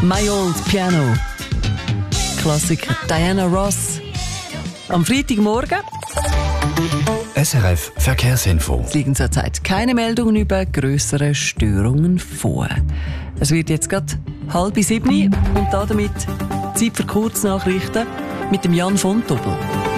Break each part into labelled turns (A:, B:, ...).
A: My Old Piano. Klassiker Diana Ross. Am Freitagmorgen.
B: SRF Verkehrsinfo.
A: Es liegen zurzeit keine Meldungen über grössere Störungen vor. Es wird jetzt gerade 6:30 und damit Zeit für Kurznachrichten mit dem Jan von Tobel.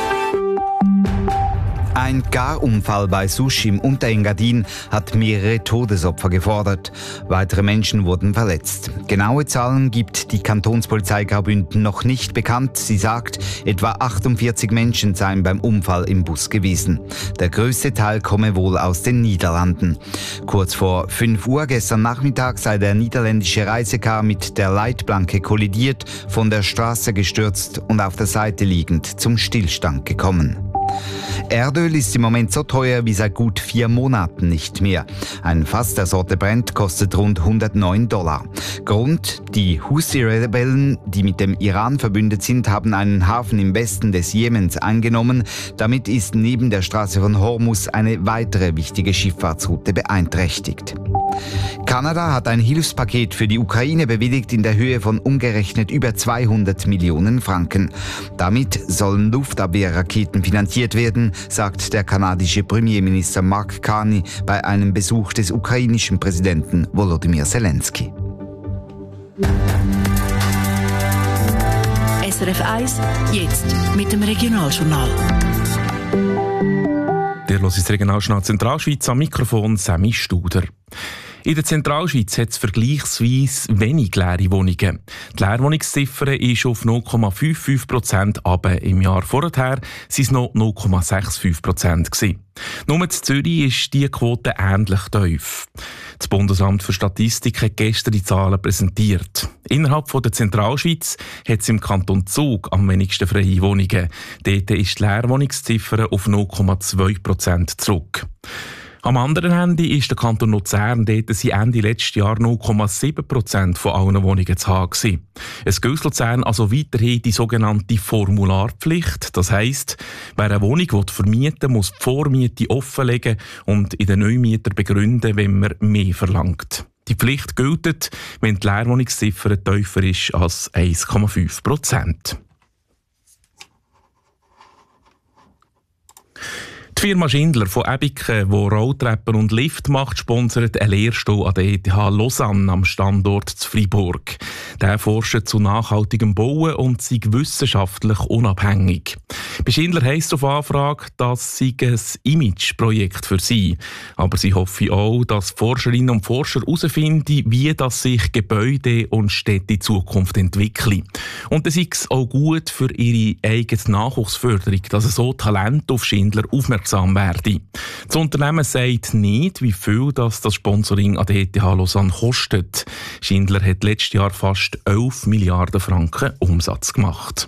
C: Ein Garunfall bei Susch im Unterengadin hat mehrere Todesopfer gefordert. Weitere Menschen wurden verletzt. Genaue Zahlen gibt die Kantonspolizei Graubünden noch nicht bekannt. Sie sagt, etwa 48 Menschen seien beim Unfall im Bus gewesen. Der größte Teil komme wohl aus den Niederlanden. Kurz vor 5 Uhr gestern Nachmittag sei der niederländische Reisecar mit der Leitplanke kollidiert, von der Straße gestürzt und auf der Seite liegend zum Stillstand gekommen. Erdöl ist im Moment so teuer wie seit gut 4 Monaten nicht mehr. Ein Fass der Sorte Brent kostet rund $109. Grund: die Houthi-Rebellen, die mit dem Iran verbündet sind, haben einen Hafen im Westen des Jemens eingenommen. Damit ist neben der Straße von Hormuz eine weitere wichtige Schifffahrtsroute beeinträchtigt. Kanada hat ein Hilfspaket für die Ukraine bewilligt in der Höhe von umgerechnet über 200 Millionen Franken. Damit sollen Luftabwehrraketen finanziert werden, sagt der kanadische Premierminister Mark Carney bei einem Besuch des ukrainischen Präsidenten Volodymyr Zelensky.
D: SRF 1, jetzt mit dem Regionaljournal.
E: Der hört das Regionaljournal Zentralschweiz, am Mikrofon Sammy Studer. In der Zentralschweiz hat es vergleichsweise wenig leere Wohnungen. Die Leerwohnungsziffer ist auf 0,55% runter. Im Jahr vorher waren es noch 0,65%. Nur in Zürich ist diese Quote ähnlich tief. Das Bundesamt für Statistik hat gestern die Zahlen präsentiert. Innerhalb der Zentralschweiz hat es im Kanton Zug am wenigsten freie Wohnungen. Dort ist die Leerwohnungsziffer auf 0,2% zurück. Am anderen Ende ist der Kanton Luzern, dort sind Ende letzten Jahr 0,7% von allen Wohnungen zu haben gewesen. Es gilt Luzern also weiterhin die sogenannte Formularpflicht. Das heisst, wer eine Wohnung vermieten will, muss die Vormiete offenlegen und in den Neumieter begründen, wenn man mehr verlangt. Die Pflicht gilt, wenn die Leerwohnungsziffer tiefer ist als 1,5%. Die Firma Schindler von Ebiken, die Rolltreppen und Lift macht, sponsert einen Lehrstuhl an der ETH Lausanne am Standort zu Freiburg. Der forscht zu nachhaltigem Bauen und sei wissenschaftlich unabhängig. Bei Schindler heisst es auf Anfrage, das sei ein Imageprojekt für sie. Aber sie hoffen auch, dass Forscherinnen und Forscher herausfinden, wie das sich Gebäude und Städte in Zukunft entwickeln. Und es sei auch gut für ihre eigene Nachwuchsförderung, dass so Talente auf Schindler aufmerksam werden. Das Unternehmen sagt nicht, wie viel das Sponsoring an der ETH Lausanne kostet. Schindler hat letztes Jahr fast 11 Milliarden Franken Umsatz gemacht.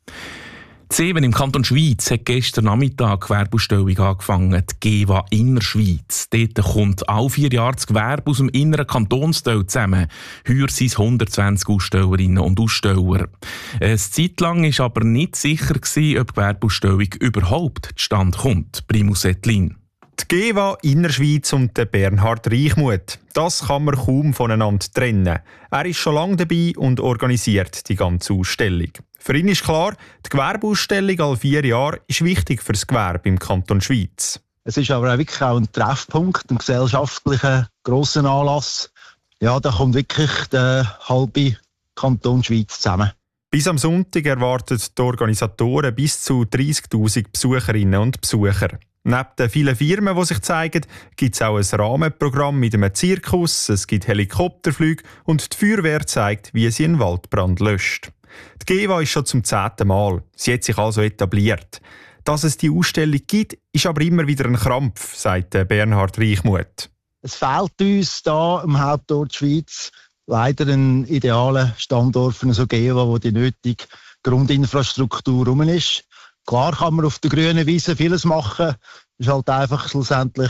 E: Seven im Kanton Schwyz hat gestern Nachmittag Gewerbeausstellung angefangen, die GEWA Innerschweiz. Dort kommt alle 4 Jahre das Gewerbe aus dem inneren Kantonsteil zusammen. Heuer sind es 120 Ausstellerinnen und Aussteller. Eine Zeit lang war aber nicht sicher, ob die Gewerbeausstellung überhaupt zustande kommt. Primus Ettlin.
F: Die GEWA Innerschweiz und der Bernhard Reichmuth. Das kann man kaum voneinander trennen. Er ist schon lange dabei und organisiert die ganze Ausstellung. Für ihn ist klar, die Gewerbeausstellung alle 4 Jahre ist wichtig für das Gewerbe im Kanton Schwyz.
G: Es ist aber auch wirklich auch ein Treffpunkt, ein gesellschaftlicher grosser Anlass. Ja, da kommt wirklich der halbe Kanton Schwyz zusammen.
F: Bis am Sonntag erwarten die Organisatoren bis zu 30'000 Besucherinnen und Besucher. Neben den vielen Firmen, die sich zeigen, gibt es auch ein Rahmenprogramm mit einem Zirkus, es gibt Helikopterflüge und die Feuerwehr zeigt, wie sie einen Waldbrand löscht. Die GEWA ist schon zum 10. Mal. Sie hat sich also etabliert. Dass es die Ausstellung gibt, ist aber immer wieder ein Krampf, sagt Bernhard Reichmuth.
G: Es fehlt uns hier im Hauptort Schweiz leider ein idealer Standort für eine GEWA, wo die nötige Grundinfrastruktur rum ist. Klar kann man auf der grünen Wiese vieles machen, es ist halt einfach schlussendlich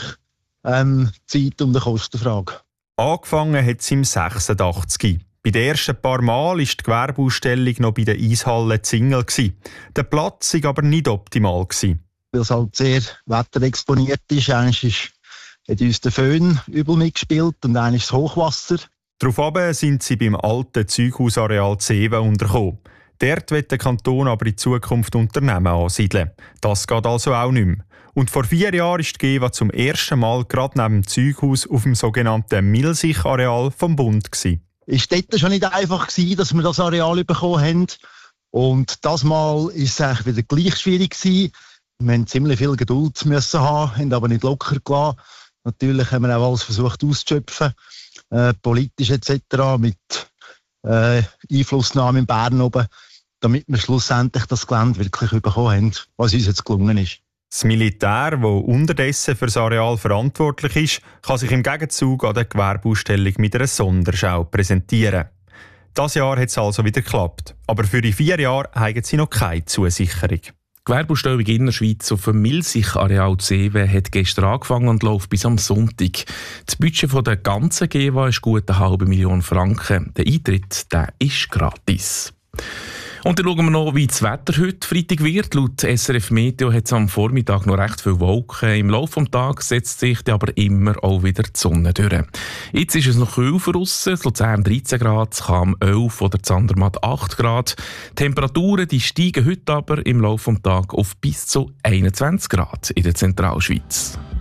G: Zeit- und eine Kostenfrage.
F: Angefangen hat es im 86. Bei den ersten paar Mal war die Gewerbeausstellung noch bei der Eishalle Zingel. Der Platz war aber nicht optimal.
G: Weil es halt sehr wetterexponiert ist. Einmal hat uns der Föhn übel mitgespielt und einmal das Hochwasser.
F: Daraufhin sind sie beim alten Zeughausareal Zeven untergekommen. Dort will der Kanton aber in Zukunft Unternehmen ansiedeln. Das geht also auch nicht mehr. Und vor 4 Jahren war die GEWA zum ersten Mal gerade neben dem Zeughaus auf dem sogenannten Milsich-Areal vom Bund. Es
G: war dort schon nicht einfach, dass wir das Areal bekommen haben. Und das Mal war es eigentlich wieder gleich schwierig. Wir mussten ziemlich viel Geduld haben, haben aber nicht locker gelassen. Natürlich haben wir auch alles versucht auszuschöpfen, politisch etc., mit Einflussnahme in Bern oben, damit wir schlussendlich das Gelände wirklich bekommen haben, was uns jetzt gelungen ist.
F: Das Militär, das unterdessen für das Areal verantwortlich ist, kann sich im Gegenzug an der Gewerbeausstellung mit einer Sonderschau präsentieren. Dieses Jahr hat es also wieder geklappt. Aber für die 4 Jahre haben sie noch keine Zusicherung.
E: Die Gewerbeausstellung Innerschweiz auf dem Milsich-Areal Zeven hat gestern angefangen und läuft bis am Sonntag. Das Budget der ganzen GEWA ist gut 500.000 Franken. Der Eintritt ist gratis. Und dann schauen wir noch, wie das Wetter heute Freitag wird. Laut SRF Meteo hat es am Vormittag noch recht viele Wolken. Im Laufe des Tages setzt sich aber immer auch wieder die Sonne durch. Jetzt ist es noch kühl draussen, Luzern 13 Grad, Cham 11 oder Zandermatt 8 Grad. Die Temperaturen die steigen heute aber im Laufe des Tages auf bis zu 21 Grad in der Zentralschweiz.